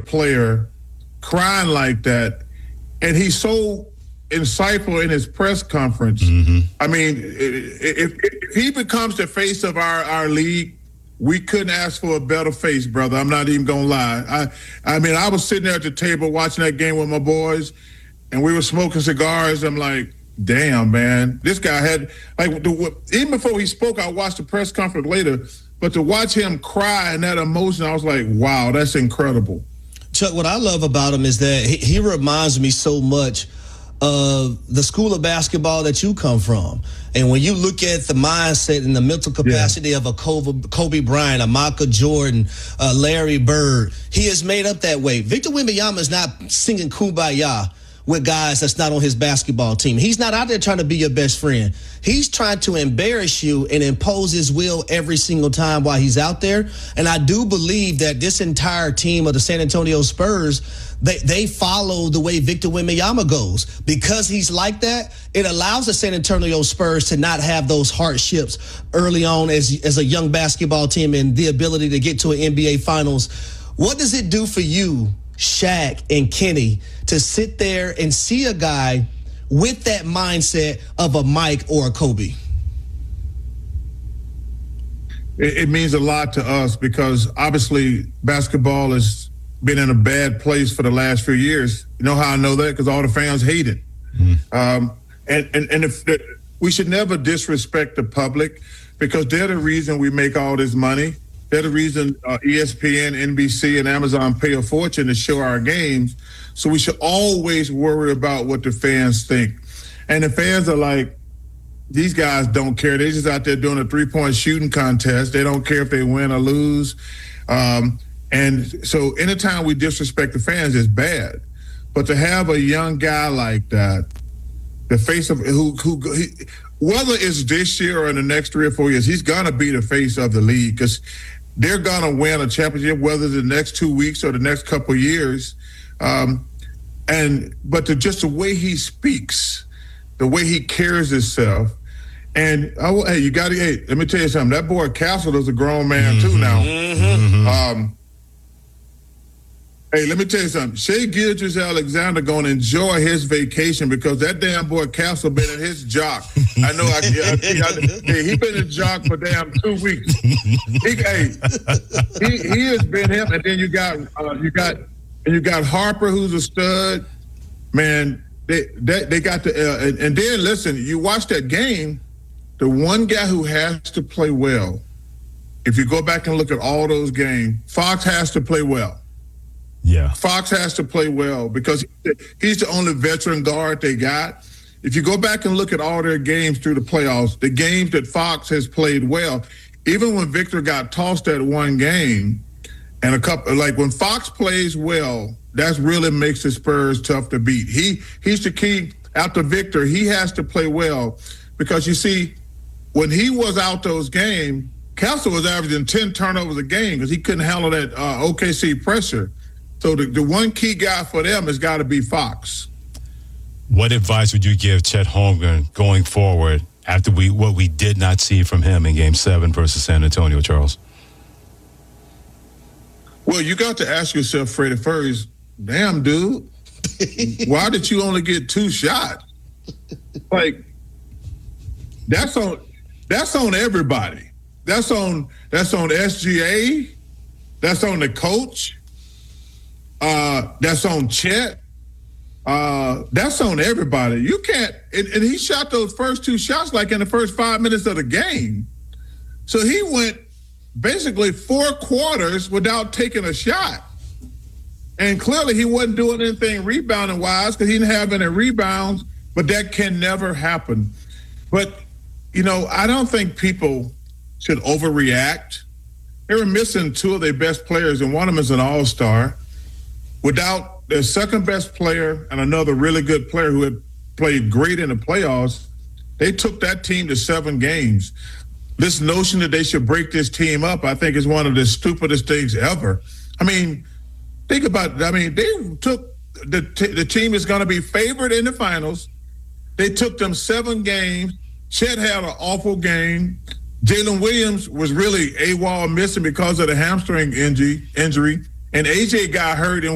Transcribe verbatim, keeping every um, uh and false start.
player crying like that, and he's so insightful in his press conference. Mm-hmm. I mean, if, if he becomes the face of our, our league, we couldn't ask for a better face, brother. I'm not even gonna lie. I, I mean, I was sitting there at the table watching that game with my boys, and we were smoking cigars. I'm like, damn, man, this guy had like the, even before he spoke, I watched the press conference later. But to watch him cry and that emotion, I was like, wow, that's incredible. Chuck, what I love about him is that he, he reminds me so much of the school of basketball that you come from. And when you look at the mindset and the mental capacity yeah. of a Kobe, Kobe Bryant, a Michael Jordan, uh, Larry Bird, he is made up that way. Victor Wembanyama is not singing Kumbaya with guys that's not on his basketball team. He's not out there trying to be your best friend. He's trying to embarrass you and impose his will every single time while he's out there. And I do believe that this entire team of the San Antonio Spurs, they, they follow the way Victor Wembanyama goes. Because he's like that, it allows the San Antonio Spurs to not have those hardships early on as, as a young basketball team and the ability to get to an N B A Finals. What does it do for you, Shaq and Kenny, to sit there and see a guy with that mindset of a Mike or a Kobe? It, it means a lot to us because obviously basketball has been in a bad place for the last few years. You know how I know that? Because all the fans hate it. Mm-hmm. Um, and, and, and if the, we should never disrespect the public because they're the reason we make all this money. They're the reason uh, E S P N, N B C, and Amazon pay a fortune to show our games. So we should always worry about what the fans think. And the fans are like, these guys don't care. They're just out there doing a three-point shooting contest. They don't care if they win or lose. Um, and so anytime we disrespect the fans, it's bad. But to have a young guy like that, the face of who, who he, whether it's this year or in the next three or four years, he's going to be the face of the league because they're going to win a championship, whether it's the next two weeks or the next couple of years. Um, and but the, just the way he speaks, the way he carries himself, and oh, hey, you got to. Hey, let me tell you something. That boy Castle is a grown man mm-hmm. too now. Mm-hmm. Um, hey, let me tell you something. Shai Gilgeous-Alexander gonna enjoy his vacation because that damn boy Castle been in his jock. I know. I, I, I, I hey, he been in jock for damn two weeks. He, hey, he, he has been him, and then you got uh, you got. And you got Harper, who's a stud. Man, they they, they got the uh, and, and then listen, you watch that game. The one guy who has to play well, if you go back and look at all those games, Fox has to play well. Yeah, Fox has to play well because he's the only veteran guard they got. If you go back and look at all their games through the playoffs, the games that Fox has played well, even when Victor got tossed that one game. And a couple, like when Fox plays well, that really makes the Spurs tough to beat. He he's the key. After Victor, he has to play well because you see, when he was out those games, Castle was averaging ten turnovers a game because he couldn't handle that uh, O K C pressure. So the, the one key guy for them has got to be Fox. What advice would you give Chet Holmgren going forward after we what we did not see from him in Game Seven versus San Antonio, Charles? Well, you got to ask yourself, Freddie first, damn, dude, why did you only get two shots? Like, that's on that's on everybody. That's on that's on S G A. That's on the coach. Uh, that's on Chet. Uh, that's on everybody. You can't and, and he shot those first two shots like in the first five minutes of the game. So he went basically four quarters without taking a shot. And clearly he wasn't doing anything rebounding wise because he didn't have any rebounds, but that can never happen. But, you know, I don't think people should overreact. They were missing two of their best players, and one of them is an all-star. Without their second best player and another really good player who had played great in the playoffs, they took that team to seven games. This notion that they should break this team up, I think, is one of the stupidest things ever. I mean, think about it. I mean, they took the t- the team is going to be favored in the finals. They took them seven games. Chet had an awful game. Jalen Williams was really AWOL missing because of the hamstring injury. Injury, and A J got hurt and